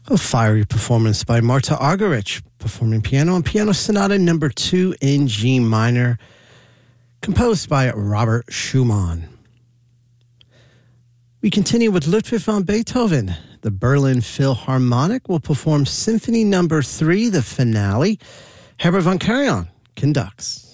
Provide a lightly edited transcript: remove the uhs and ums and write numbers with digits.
A fiery performance by Marta Argerich, performing piano on Piano Sonata No. 2 in G minor, composed by Robert Schumann. We continue with Ludwig van Beethoven. The Berlin Philharmonic will perform Symphony No. 3, the finale. Herbert von Karajan conducts.